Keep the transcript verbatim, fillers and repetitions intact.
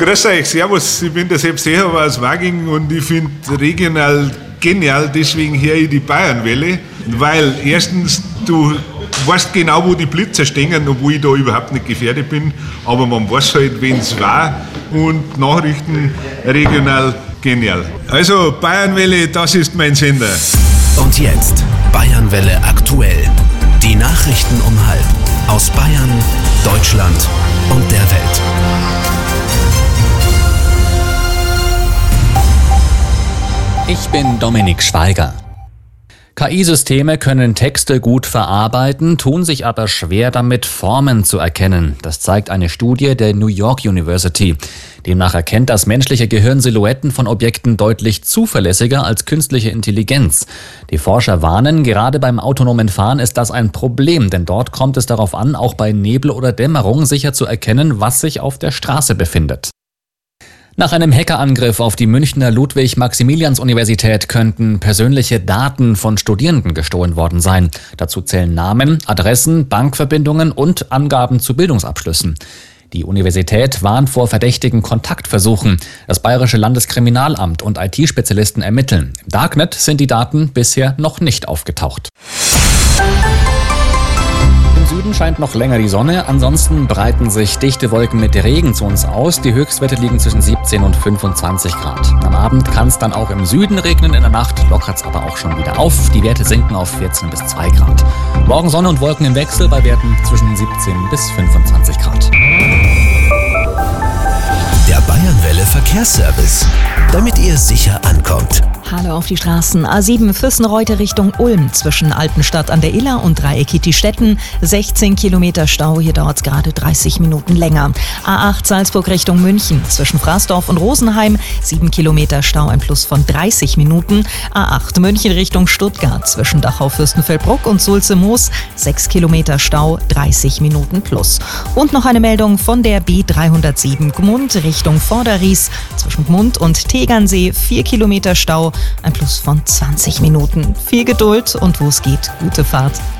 Grüß euch, servus, ich bin der Sepp Seehofer aus Waging und ich finde regional genial, deswegen höre ich die Bayernwelle, weil erstens, du weißt genau, wo die Blitzer stehen, obwohl ich da überhaupt nicht gefährdet bin, aber man weiß halt, wenn es war, und Nachrichten regional genial. Also Bayernwelle, das ist mein Sender. Und jetzt Bayernwelle aktuell. Die Nachrichten um halb aus Bayern, Deutschland und der Welt. Ich bin Dominik Schweiger. K I-Systeme können Texte gut verarbeiten, tun sich aber schwer damit, Formen zu erkennen. Das zeigt eine Studie der New York University. Demnach erkennt das menschliche Gehirn Silhouetten von Objekten deutlich zuverlässiger als künstliche Intelligenz. Die Forscher warnen, gerade beim autonomen Fahren ist das ein Problem, denn dort kommt es darauf an, auch bei Nebel oder Dämmerung sicher zu erkennen, was sich auf der Straße befindet. Nach einem Hackerangriff auf die Münchner Ludwig-Maximilians-Universität könnten persönliche Daten von Studierenden gestohlen worden sein. Dazu zählen Namen, Adressen, Bankverbindungen und Angaben zu Bildungsabschlüssen. Die Universität warnt vor verdächtigen Kontaktversuchen. Das Bayerische Landeskriminalamt und I T-Spezialisten ermitteln. Im Darknet sind die Daten bisher noch nicht aufgetaucht. Im Süden scheint noch länger die Sonne, ansonsten breiten sich dichte Wolken mit Regen zu uns aus. Die Höchstwerte liegen zwischen siebzehn und fünfundzwanzig Grad. Am Abend kann es dann auch im Süden regnen, in der Nacht lockert es aber auch schon wieder auf. Die Werte sinken auf vierzehn bis zwei Grad. Morgen Sonne und Wolken im Wechsel bei Werten zwischen siebzehn bis fünfundzwanzig Grad. Der Bayernwelle Verkehrsservice, damit ihr sicher ankommt. Hallo auf die Straßen. A sieben Füssenreute Richtung Ulm zwischen Altenstadt an der Iller und Dreieckigstetten. sechzehn Kilometer Stau, hier dauert es gerade dreißig Minuten länger. A acht Salzburg Richtung München zwischen Fraßdorf und Rosenheim. sieben Kilometer Stau, ein Plus von dreißig Minuten. A acht München Richtung Stuttgart zwischen Dachau-Fürstenfeldbruck und Sulze-Moos. sechs Kilometer Stau, dreißig Minuten plus. Und noch eine Meldung von der B dreihundertsieben Gmund Richtung Vorderries zwischen Gmund und Tegernsee. vier Kilometer Stau, ein Plus von zwanzig Minuten. Viel Geduld und wo es geht, gute Fahrt.